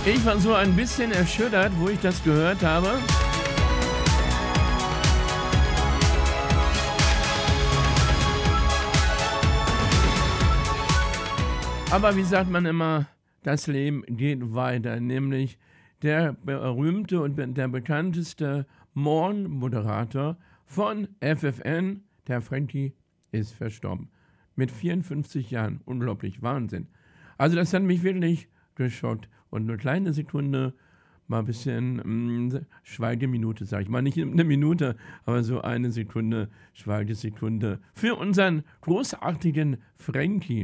Ich war so ein bisschen erschüttert, wo ich das gehört habe. Aber wie sagt man immer, das Leben geht weiter, nämlich der berühmte und der bekannteste Morgenmoderator von FFN, der Frankie, ist verstorben. Mit 54 Jahren. Unglaublich, Wahnsinn. Also das hat mich wirklich geschockt. Und eine kleine Sekunde, mal ein bisschen Schweigeminute, sage ich mal. Nicht eine Minute, aber so eine Sekunde, Schweigesekunde für unseren großartigen Frankie.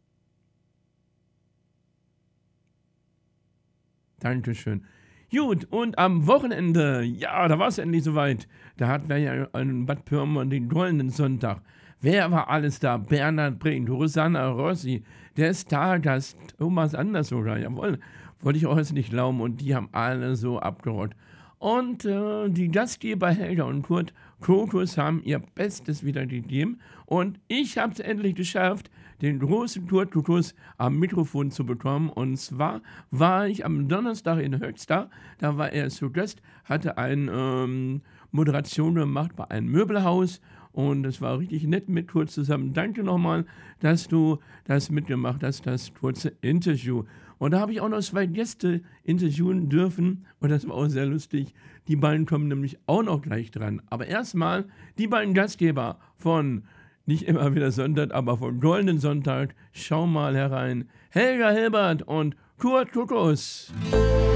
Dankeschön. Gut, und am Wochenende, ja, da war es endlich soweit. Da hatten wir ja in Bad Pyrmont den goldenen Sonntag. Wer war alles da? Bernhard Brink, Rosanna Rossi, der Stargast, Thomas Anders sogar, jawohl, wollte ich auch jetzt nicht glauben. Und die haben alle so abgerollt. Und die Gastgeber Helga und Kurt Krokus haben ihr Bestes wieder gegeben. Und ich habe es endlich geschafft, den großen Kurt Krokus am Mikrofon zu bekommen. Und zwar war ich am Donnerstag in Höxter. Da war er zu Gast, hatte eine Moderation gemacht bei einem Möbelhaus. Und es war richtig nett mit Kurt zusammen. Danke nochmal, dass du das mitgemacht hast, das kurze Interview. Und da habe ich auch noch 2 Gäste interviewen dürfen. Und das war auch sehr lustig. Die beiden kommen nämlich auch noch gleich dran. Aber erstmal die beiden Gastgeber von nicht immer wieder Sonntag, aber von Goldenen Sonntag. Schau mal herein. Helga Hilbert und Kurt Krokus.